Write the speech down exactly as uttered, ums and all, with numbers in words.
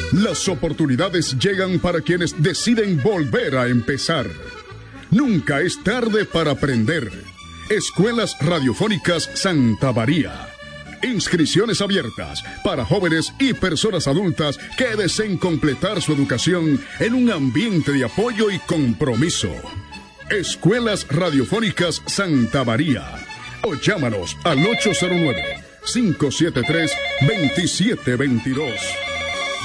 Las oportunidades llegan para quienes deciden volver a empezar. Nunca es tarde para aprender. Escuelas Radiofónicas Santa María. Inscripciones abiertas para jóvenes y personas adultas que deseen completar su educación en un ambiente de apoyo y compromiso. Escuelas Radiofónicas Santa María. O llámanos al ocho cero nueve, cinco siete tres, dos siete dos dos.